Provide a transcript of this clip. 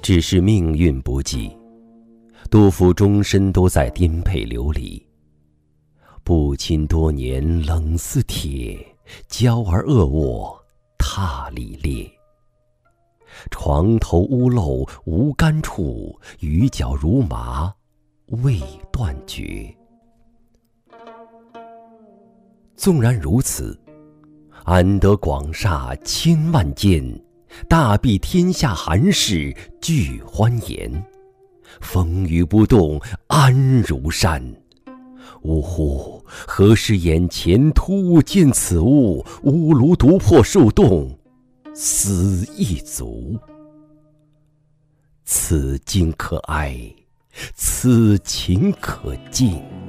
只是命运不济，杜甫终身都在颠沛流离。不亲多年冷似铁，娇儿恶卧榻里裂。床头屋漏无干处，雨脚如麻未断绝。纵然如此，安得广厦千万间，大庇天下寒士俱欢颜。风雨不动安如山。呜呼，何时眼前突见此物？屋庐独破树洞，思亦足。此景可哀，此情可敬。